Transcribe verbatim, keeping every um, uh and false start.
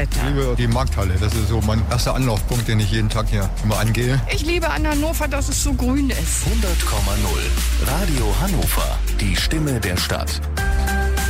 Wetter. Ich liebe die Markthalle. Das ist so mein erster Anlaufpunkt, den ich jeden Tag hier immer angehe. Ich liebe an Hannover, dass es so grün ist. hundert Komma null Radio Hannover. Die Stimme der Stadt.